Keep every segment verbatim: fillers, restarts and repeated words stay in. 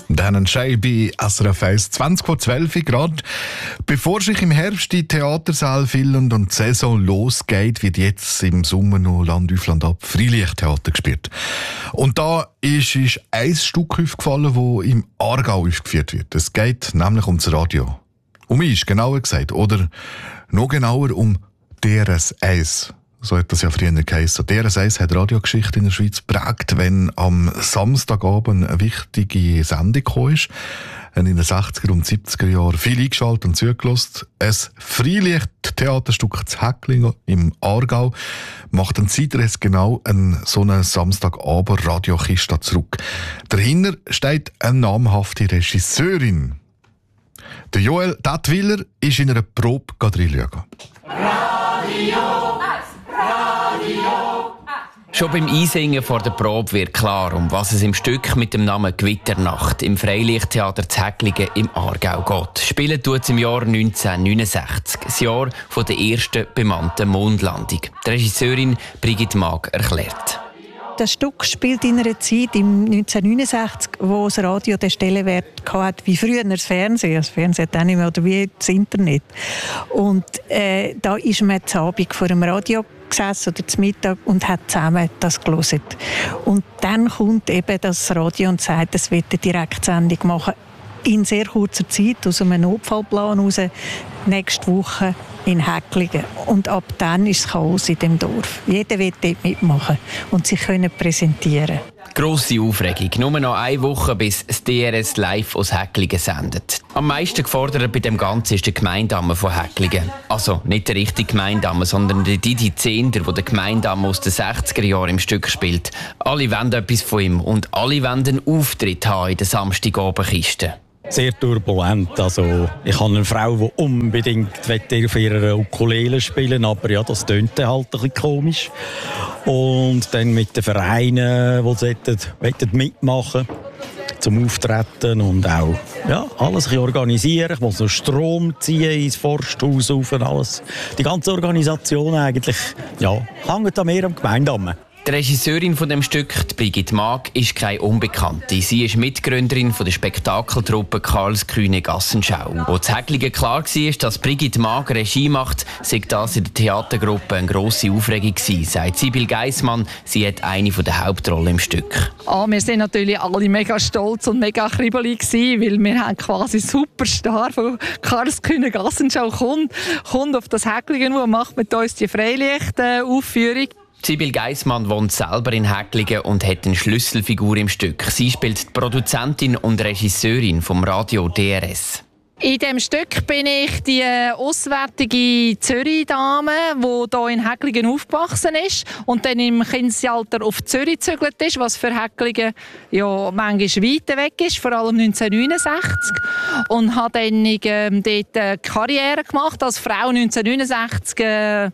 Dann Schei bei S R F eins, zwanzig vor zwölf Grad. Bevor sich im Herbst die Theatersäle füllen und die Saison losgeht, wird jetzt im Sommer noch Land auf Land ab Freilichttheater gespielt. Und da ist, ist ein Stück aufgefallen, das im Aargau aufgeführt wird. Es geht nämlich um das Radio. Um mich, genauer gesagt. Oder noch genauer um D R S eins. So hat das ja früher geheißen. D R S eins hat Radiogeschichte in der Schweiz geprägt, wenn am Samstagabend eine wichtige Sendung gekommen ist. In den sechziger und siebziger Jahren viel eingeschaltet und zugelassen. Ein Freilicht-Theaterstück zu Häcklingen im Aargau macht ein Zeitreis genau an so einen Samstagabend Radiokiste zurück. Dahinter steht eine namhafte Regisseurin. Der Joel Dattwiller ist in einer Probe reinschauen. Radio! Radio! Schon beim Einsingen vor der Probe wird klar, um was es im Stück mit dem Namen «Gewitternacht» im Freilichttheater zu Häcklingen im Aargau geht. Spielen tut es im Jahr neunzehnhundertneunundsechzig, das Jahr von der ersten bemannten Mondlandung. Die Regisseurin Brigitte Maag erklärt. Das Stück spielt in einer Zeit im neunzehnhundertneunundsechzig, wo das Radio den Stellenwert hatte wie früher das Fernsehen. Das Fernsehen hat auch nicht mehr, oder wie das Internet. Und äh, da ist man zu Abend vor dem Radio gesessen oder zum Mittag und hat zusammen das gehört. Und dann kommt eben das Radio und sagt, es will eine Direktsendung machen. In sehr kurzer Zeit, aus einem Notfallplan heraus, nächste Woche in Häcklingen. Und ab dann ist es Chaos in dem Dorf. Jeder will dort mitmachen und sich können präsentieren. Grosse Aufregung. Nur noch eine Woche, bis das D R S live aus Häcklingen sendet. Am meisten gefordert bei dem Ganzen ist der Gemeindamme von Häcklingen. Also nicht der richtige Gemeindamme, sondern der Didi Zehnder, der den Gemeindamme aus den sechziger Jahren im Stück spielt. Alle wollen etwas von ihm und alle wollen einen Auftritt haben in der Samstagabendkiste. Sehr turbulent. Also, ich habe eine Frau, die unbedingt auf ihrer Ukulele spielen will, aber ja, das tönt halt ein bisschen komisch. Und dann mit den Vereinen, die mitmachen wollen, zum Auftreten und auch ja, alles organisieren. Ich muss noch Strom ziehen ins Forsthaus rauf und alles. Die ganze Organisation eigentlich, ja, hängt an mir am Gemeindamme. Die Regisseurin von dem Stück, Brigitte Maag, ist keine Unbekannte. Sie ist Mitgründerin von der Spektakeltruppe Karlskühne Gassenschau. Wo zu Häcklingen klar war, dass Brigitte Maag Regie macht, sei das in der Theatergruppe eine grosse Aufregung gewesen, sagt Sibyl Geissmann. Sie hat eine der Hauptrollen im Stück. Ah, wir sind natürlich alle mega stolz und mega kribbelig gewesen, weil wir haben quasi Superstar von Karlskühne Gassenschau kommt, kommt auf das Häcklingen und macht mit uns die Freilicht-Aufführung. Sibyl Geissmann wohnt selber in Häcklingen und hat eine Schlüsselfigur im Stück. Sie spielt die Produzentin und Regisseurin vom Radio D R S. In diesem Stück bin ich die auswärtige Zürich-Dame, die hier in Häcklingen aufgewachsen ist und dann im Kindesalter auf Zürich gezügelt ist, was für Häcklingen ja manchmal weit weg ist, vor allem neunzehnhundertneunundsechzig. Und habe dann ähm, dort eine Karriere gemacht als Frau neunzehnhundertneunundsechzig. Äh,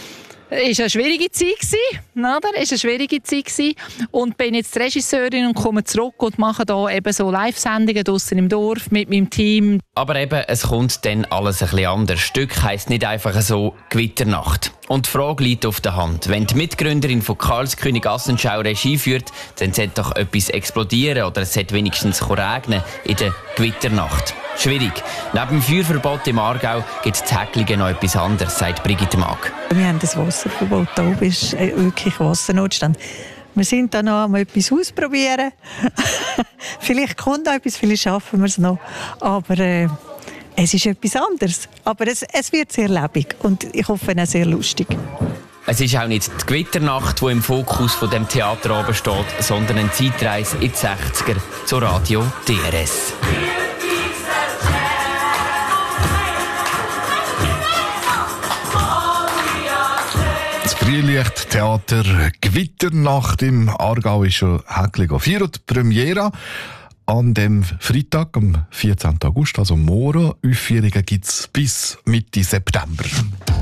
Es war eine schwierige Zeit, oder? Es war eine schwierige Zeit und bin jetzt Regisseurin und komme zurück und mache hier eben so Live-Sendungen draussen im Dorf mit meinem Team. Aber eben, es kommt dann alles ein bisschen anders. Das Stück heisst nicht einfach so «Gewitternacht». Und die Frage liegt auf der Hand. Wenn die Mitgründerin von Karlskühne Gassenschau Regie führt, dann sollte doch etwas explodieren oder es sollte wenigstens regnen in der Gewitternacht. Schwierig. Neben dem Feuerverbot im Aargau gibt es in Häcklingen noch etwas anderes, sagt Brigitte Maag. Wir haben das Wasserverbot. Da oben ist wirklich Wassernotstand. Wir sind da noch mal etwas ausprobieren. Vielleicht kommt noch etwas, vielleicht schaffen wir es noch. Aber äh, es ist etwas anderes. Aber es, es wird sehr lebendig und ich hoffe auch sehr lustig. Es ist auch nicht die Gewitternacht, die im Fokus von dem Theater oben steht, sondern eine Zeitreise in die sechziger zu Radio D R S. Freilichttheater Gewitternacht im Aargau ist schon Häcklingen vier und die Premiere. An dem Freitag, am vierzehnten August, also morgen, Aufführungen gibt es bis Mitte September.